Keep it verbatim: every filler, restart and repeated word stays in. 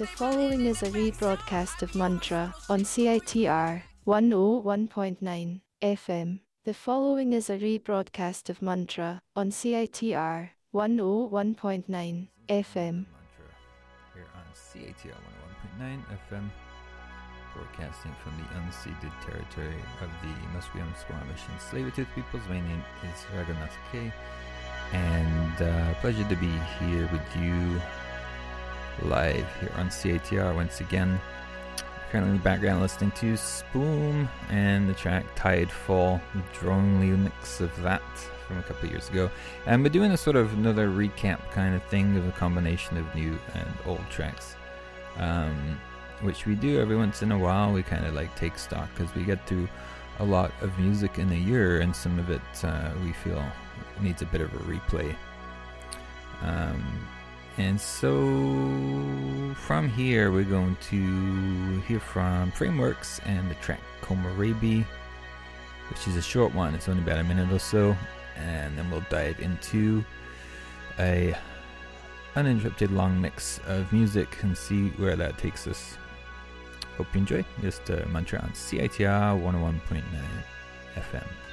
The following is a rebroadcast of Mantra on C I T R one oh one point nine F M. The following is a rebroadcast of Mantra on C I T R one oh one point nine F M. Mantra here on C I T R one oh one point nine F M, broadcasting from the unceded territory of the Musqueam, Squamish, and Tsleil-Waututh peoples. My name is Raghunath K, and uh, pleasure to be here with you live here on C I T R once again. Currently in the background listening to Spoom and the track Tidefall, the Dronely mix of that from a couple of years ago. And we're doing a sort of another recap kind of thing of a combination of new and old tracks, um, which we do every once in a while. We kind of like take stock because we get through a lot of music in a year, and some of it uh, we feel needs a bit of a replay. Um, And so from here we're going to hear from Frameworks and the track Komorebi, which is a short one. It's only about a minute or so, and then we'll dive into a uninterrupted long mix of music and see where that takes us. Hope you enjoy. Just uh, Mantra on C I T R one oh one point nine F M.